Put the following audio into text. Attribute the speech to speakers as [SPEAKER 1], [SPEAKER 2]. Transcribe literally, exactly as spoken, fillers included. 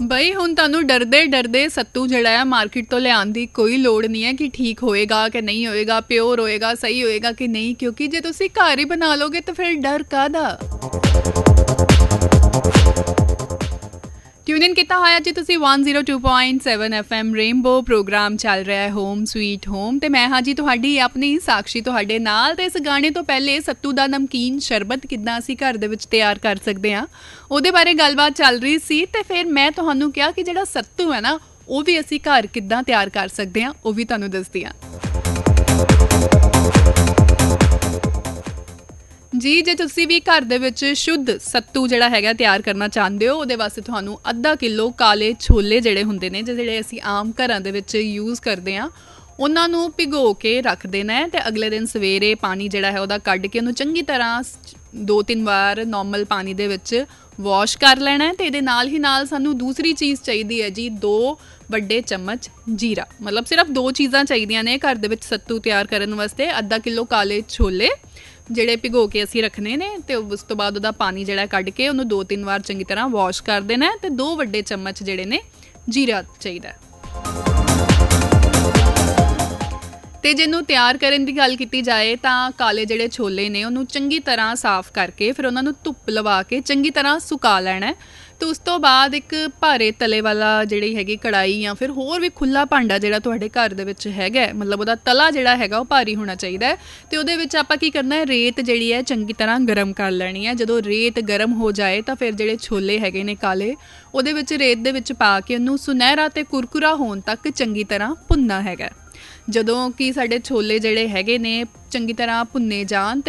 [SPEAKER 1] ਬਈ ਹੁਣ ਤੁਹਾਨੂੰ ਡਰਦੇ ਡਰਦੇ ਸੱਤੂ ਜਿਹੜਾ ਹੈ ਮਾਰਕੀਟ ਤੋਂ ਲਿਆਉਣ ਦੀ ਕੋਈ ਲੋੜ ਨਹੀਂ ਹੈ ਕਿ ਠੀਕ ਹੋਏਗਾ ਕਿ ਨਹੀਂ ਹੋਏਗਾ, ਪਿਓਰ ਹੋਏਗਾ, ਸਹੀ ਹੋਏਗਾ ਕਿ ਨਹੀਂ, ਕਿਉਂਕਿ ਜੇ ਤੁਸੀਂ ਘਰ ਹੀ ਬਣਾ ਲੋਗੇ ਤਾਂ ਫਿਰ ਡਰ ਕਾਹਦਾ। ਟਿਊਨ ਇਨ ਕੀਤਾ ਹੋਇਆ ਜੀ ਤੁਸੀਂ one oh two point seven F M rainbow. Programme ਚੱਲ ਰਿਹਾ ਹੈ ਹੋਮ ਸਵੀਟ ਹੋਮ ਤੇ ਮੈਂ ਹਾਂ ਜੀ ਤੁਹਾਡੀ ਆਪਣੀ ਸਾਕਸ਼ੀ ਤੁਹਾਡੇ ਨਾਲ। ਤੇ ਇਸ ਗਾਣੇ ਤੋਂ ਪਹਿਲੇ ਸੱਤੂ ਦਾ ਨਮਕੀਨ ਸ਼ਰਬਤ ਕਿੱਦਾਂ ਅਸੀਂ ਘਰ ਦੇ ਵਿੱਚ ਤਿਆਰ ਕਰ ਸਕਦੇ ਹਾਂ ਉਹਦੇ ਬਾਰੇ ਗੱਲਬਾਤ ਚੱਲ ਰਹੀ ਸੀ। ਤੇ ਫਿਰ ਮੈਂ ਤੁਹਾਨੂੰ ਕਿਹਾ ਕਿ ਜਿਹੜਾ ਸੱਤੂ ਹੈ ਨਾ ਉਹ ਵੀ ਅਸੀਂ ਘਰ ਕਿੱਦਾਂ ਤਿਆਰ ਕਰ ਸਕਦੇ ਹਾਂ ਉਹ ਵੀ ਤੁਹਾਨੂੰ ਦੱਸਦੀ ਹਾਂ ਜੀ। ਜੇ ਤੁਸੀਂ ਵੀ ਘਰ ਦੇ ਵਿੱਚ ਸ਼ੁੱਧ ਸੱਤੂ ਜਿਹੜਾ ਹੈਗਾ ਤਿਆਰ ਕਰਨਾ ਚਾਹੁੰਦੇ ਹੋ ਉਹਦੇ ਵਾਸਤੇ ਤੁਹਾਨੂੰ ਅੱਧਾ ਕਿਲੋ ਕਾਲੇ ਛੋਲੇ ਜਿਹੜੇ ਹੁੰਦੇ ਨੇ ਜਿਹੜੇ ਅਸੀਂ ਆਮ ਘਰਾਂ ਦੇ ਵਿੱਚ ਯੂਜ਼ ਕਰਦੇ ਹਾਂ ਉਹਨਾਂ ਨੂੰ ਭਿਗੋ ਕੇ ਰੱਖ ਦੇਣਾ ਹੈ। ਅਤੇ ਅਗਲੇ ਦਿਨ ਸਵੇਰੇ ਪਾਣੀ ਜਿਹੜਾ ਹੈ ਉਹਦਾ ਕੱਢ ਕੇ ਉਹਨੂੰ ਚੰਗੀ ਤਰ੍ਹਾਂ ਦੋ ਤਿੰਨ ਵਾਰ ਨੋਰਮਲ ਪਾਣੀ ਦੇ ਵਿੱਚ ਵਾਸ਼ ਕਰ ਲੈਣਾ ਹੈ। ਅਤੇ ਇਹਦੇ ਨਾਲ ਹੀ ਨਾਲ ਸਾਨੂੰ ਦੂਸਰੀ ਚੀਜ਼ ਚਾਹੀਦੀ ਹੈ ਜੀ, ਦੋ ਵੱਡੇ ਚਮਚ ਜੀਰਾ। ਮਤਲਬ ਸਿਰਫ ਦੋ ਚੀਜ਼ਾਂ ਚਾਹੀਦੀਆਂ ਨੇ ਘਰ ਦੇ ਵਿੱਚ ਸੱਤੂ ਤਿਆਰ ਕਰਨ ਵਾਸਤੇ। ਅੱਧਾ ਕਿਲੋ ਕਾਲੇ ਛੋਲੇ ਜਿਹੜੇ ਭਿਗੋ ਕੇ ਅਸੀਂ ਰੱਖਣੇ ਨੇ ਅਤੇ ਉਸ ਤੋਂ ਬਾਅਦ ਉਹਦਾ ਪਾਣੀ ਜਿਹੜਾ ਕੱਢ ਕੇ ਉਹਨੂੰ ਦੋ ਤਿੰਨ ਵਾਰ ਚੰਗੀ ਤਰ੍ਹਾਂ ਵਾਸ਼ ਕਰ ਦੇਣਾ ਅਤੇ ਦੋ ਵੱਡੇ ਚਮਚ ਜਿਹੜੇ ਨੇ ਜੀਰਾ ਚਾਹੀਦਾ। ਅਤੇ ਜਿਹਨੂੰ ਤਿਆਰ ਕਰਨ ਦੀ ਗੱਲ ਕੀਤੀ ਜਾਏ ਤਾਂ ਕਾਲੇ ਜਿਹੜੇ ਛੋਲੇ ਨੇ ਉਹਨੂੰ ਚੰਗੀ ਤਰ੍ਹਾਂ ਸਾਫ਼ ਕਰਕੇ ਫਿਰ ਉਹਨਾਂ ਨੂੰ ਧੁੱਪ ਲਵਾ ਕੇ ਚੰਗੀ ਤਰ੍ਹਾਂ ਸੁਕਾ ਲੈਣਾ। ਅਤੇ ਉਸ ਤੋਂ ਬਾਅਦ ਇੱਕ ਭਾਰੇ ਤਲੇ ਵਾਲਾ ਜਿਹੜੀ ਹੈਗੀ ਕੜਾਈ ਜਾਂ ਫਿਰ ਹੋਰ ਵੀ ਖੁੱਲ੍ਹਾ ਭਾਂਡਾ ਜਿਹੜਾ ਤੁਹਾਡੇ ਘਰ ਦੇ ਵਿੱਚ ਹੈਗਾ, ਮਤਲਬ ਉਹਦਾ ਤਲਾ ਜਿਹੜਾ ਹੈਗਾ ਉਹ ਭਾਰੀ ਹੋਣਾ ਚਾਹੀਦਾ। ਅਤੇ ਉਹਦੇ ਵਿੱਚ ਆਪਾਂ ਕੀ ਕਰਨਾ ਹੈ, ਰੇਤ ਜਿਹੜੀ ਹੈ ਚੰਗੀ ਤਰ੍ਹਾਂ ਗਰਮ ਕਰ ਲੈਣੀ ਹੈ। ਜਦੋਂ ਰੇਤ ਗਰਮ ਹੋ ਜਾਏ ਤਾਂ ਫਿਰ ਜਿਹੜੇ ਛੋਲੇ ਹੈਗੇ ਨੇ ਕਾਲੇ ਉਹਦੇ ਵਿੱਚ ਰੇਤ ਦੇ ਵਿੱਚ ਪਾ ਕੇ ਉਹਨੂੰ ਸੁਨਹਿਰਾ ਅਤੇ ਕੁਰਕੁਰਾ ਹੋਣ ਤੱਕ ਚੰਗੀ ਤਰ੍ਹਾਂ ਭੁੰਨਣਾ ਹੈਗਾ। ਜਦੋਂ ਕਿ ਸਾਡੇ ਛੋਲੇ ਜਿਹੜੇ ਹੈਗੇ ਨੇ ਚੰਗੀ ਤਰ੍ਹਾਂ ਭੁੰਨੇ ਜਾਣ